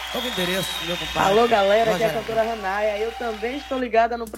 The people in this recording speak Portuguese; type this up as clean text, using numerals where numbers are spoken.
Qual que é o endereço, meu compadre? Alô, galera, aqui é a Rogério. cantora Ranaia. Eu também estou ligada no